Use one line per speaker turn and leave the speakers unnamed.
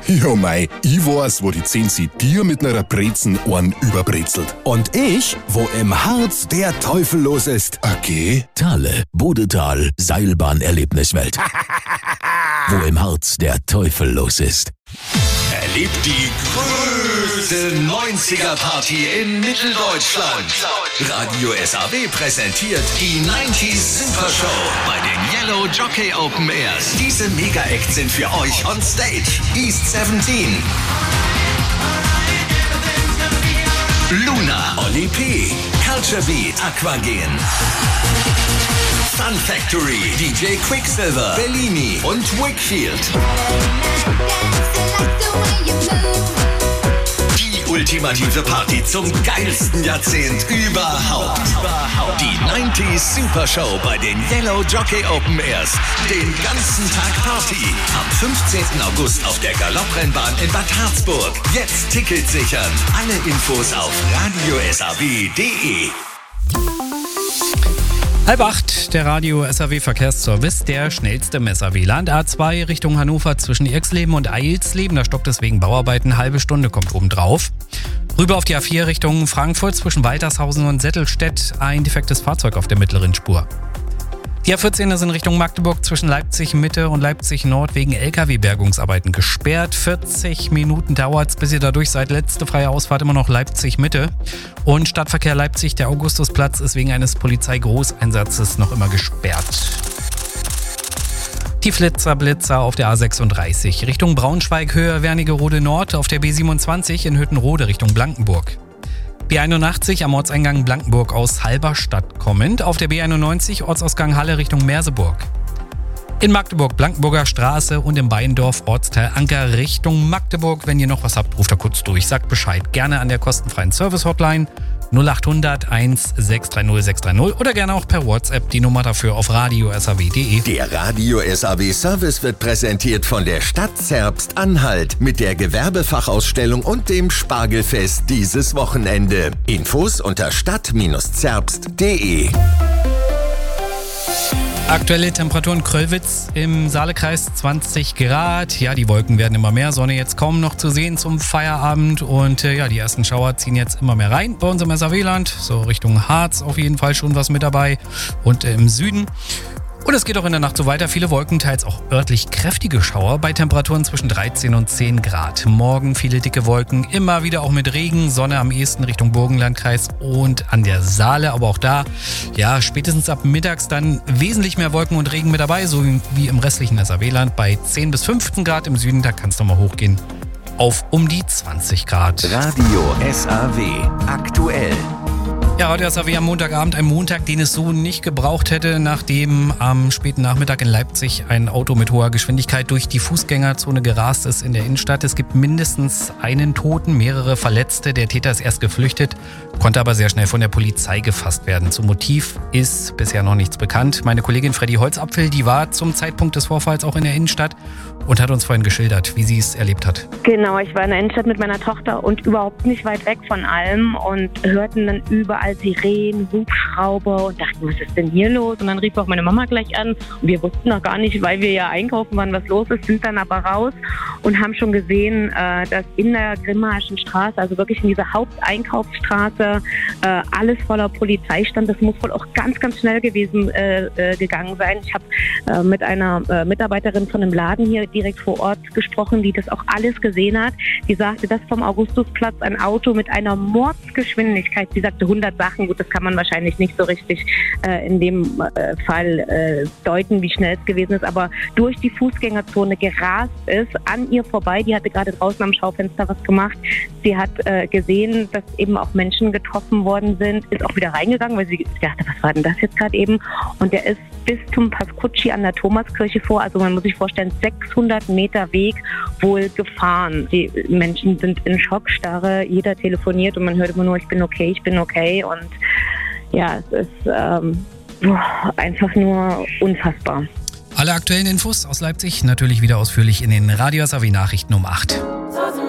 Ja mei, ich weiß, wo die Zensi dir mit ner Brezen Ohren überbrezelt.
Und ich, wo im Harz der Teufel los ist.
Okay.
Thale, Bodetal, Seilbahnerlebniswelt. Wo im Harz der Teufel los ist.
Erlebt die größte 90er-Party in Mitteldeutschland. Radio SAW präsentiert die 90s Super Show bei den Yellow Jockey Open Airs. Diese Mega-Acts sind für euch on stage. East 17, Luna, Oli P, Culture Beat, Aquagen, Fun Factory, DJ Quicksilver, Bellini und Wakefield. Die ultimative Party zum geilsten Jahrzehnt überhaupt. Die 90s Super Show bei den Yellow Jockey Open Airs. Den ganzen Tag Party. Am 15. August auf der Galopprennbahn in Bad Harzburg. Jetzt Ticket sichern. Alle Infos auf radiosaw.de.
7:30, der Radio SAW Verkehrsservice, der schnellste im SAW-Land. A2 Richtung Hannover zwischen Irxleben und Eilsleben, da stockt es wegen Bauarbeiten, halbe Stunde kommt oben drauf. Rüber auf die A4 Richtung Frankfurt zwischen Waltershausen und Settelstedt, ein defektes Fahrzeug auf der mittleren Spur. Die A14 ist in Richtung Magdeburg zwischen Leipzig Mitte und Leipzig Nord wegen LKW-Bergungsarbeiten gesperrt. 40 Minuten dauert es, bis ihr da durch seid. Letzte freie Ausfahrt immer noch Leipzig Mitte. Und Stadtverkehr Leipzig, der Augustusplatz, ist wegen eines Polizeigroßeinsatzes noch immer gesperrt. Die Blitzer auf der A36 Richtung Braunschweig, Höhe Wernigerode Nord, auf der B27 in Hüttenrode Richtung Blankenburg. B81 am Ortseingang Blankenburg aus Halberstadt kommend, auf der B91 Ortsausgang Halle Richtung Merseburg. In Magdeburg Blankenburger Straße und im Beindorf Ortsteil Anker Richtung Magdeburg. Wenn ihr noch was habt, ruft da kurz durch, sagt Bescheid. Gerne an der kostenfreien Service-Hotline 0800 1630 630 oder gerne auch per WhatsApp, die Nummer dafür auf radiosaw.de.
Der Radio SAW Service wird präsentiert von der Stadt Zerbst-Anhalt mit der Gewerbefachausstellung und dem Spargelfest dieses Wochenende. Infos unter stadt-zerbst.de.
Aktuelle Temperaturen Kröllwitz im Saalekreis 20 Grad. Ja, die Wolken werden immer mehr, Sonne jetzt kaum noch zu sehen zum Feierabend. Und die ersten Schauer ziehen jetzt immer mehr rein bei uns im SAW-Land. So Richtung Harz auf jeden Fall schon was mit dabei und im Süden. Und es geht auch in der Nacht so weiter. Viele Wolken, teils auch örtlich kräftige Schauer bei Temperaturen zwischen 13 und 10 Grad. Morgen viele dicke Wolken, immer wieder auch mit Regen. Sonne am ehesten Richtung Burgenlandkreis und an der Saale. Aber auch da, ja, spätestens ab mittags dann wesentlich mehr Wolken und Regen mit dabei. So wie im restlichen SAW-Land bei 10 bis 15 Grad im Süden. Da kann es nochmal hochgehen auf um die 20 Grad.
Radio SAW aktuell.
Ja, Radio SAW am Montagabend, ein Montag, den es so nicht gebraucht hätte, nachdem am späten Nachmittag in Leipzig ein Auto mit hoher Geschwindigkeit durch die Fußgängerzone gerast ist in der Innenstadt. Es gibt mindestens einen Toten, mehrere Verletzte. Der Täter ist erst geflüchtet, konnte aber sehr schnell von der Polizei gefasst werden. Zum Motiv ist bisher noch nichts bekannt. Meine Kollegin Freddy Holzapfel, die war zum Zeitpunkt des Vorfalls auch in der Innenstadt und hat uns vorhin geschildert, wie sie es erlebt hat.
Genau, ich war in der Innenstadt mit meiner Tochter und überhaupt nicht weit weg von allem und hörten dann überall Sirenen, Hubschrauber und dachten, was ist denn hier los? Und dann rief auch meine Mama gleich an. Und wir wussten noch gar nicht, weil wir ja einkaufen waren, was los ist, sind dann aber raus und haben schon gesehen, dass in der Grimmaischen Straße, also wirklich in dieser Haupteinkaufsstraße, alles voller Polizei stand. Das muss wohl auch ganz, ganz schnell gegangen sein. Ich habe mit einer Mitarbeiterin von einem Laden hier direkt vor Ort gesprochen, die das auch alles gesehen hat. Die sagte, dass vom Augustusplatz ein Auto mit einer Mordsgeschwindigkeit, sie sagte 100 Sachen, gut, das kann man wahrscheinlich nicht so richtig in dem Fall deuten, wie schnell es gewesen ist, aber durch die Fußgängerzone gerast ist, an ihr vorbei. Die hatte gerade draußen am Schaufenster was gemacht. Sie hat gesehen, dass eben auch Menschen getroffen worden sind, ist auch wieder reingegangen, weil sie dachte, was war denn das jetzt gerade eben? Und der ist bis zum Pascucci an der Thomaskirche vor, also man muss sich vorstellen, 600 Meter Weg wohl gefahren. Die Menschen sind in Schockstarre, jeder telefoniert und man hört immer nur, ich bin okay und ja, es ist einfach nur unfassbar.
Alle aktuellen Infos aus Leipzig natürlich wieder ausführlich in den Radio SAW Nachrichten um 8.